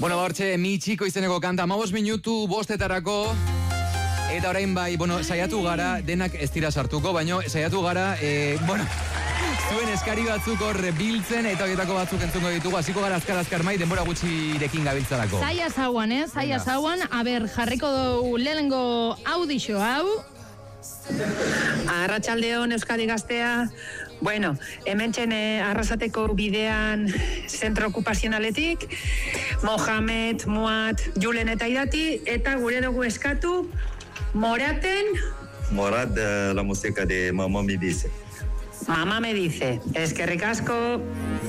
Bueno, hortxe, mi txiko izeneko kanta, 15 minutu bostetarako. Eta orain bai, saiatu gara, denak ez dira sartuko, baina saiatu gara, zuen eskari batzuk hor biltzen, eta horietako batzuk entzungo ditugu, hasiko gara azkar mai, denbora gutxirekin gabiltzarako. Zaila zauan, zaila zauan, jarriko dugu lehenengo audixo hau. Arratsaldeon Euskadi Gaztea. Bueno, hementxen Arrasateko bidean zentro okupazionaletik, Mohamed, Muat, Julen eta Idati, eta gure dugu eskatu, Moraten... Morat de la música de Mamá me dice. Mamá me dice. Eskerrik asko.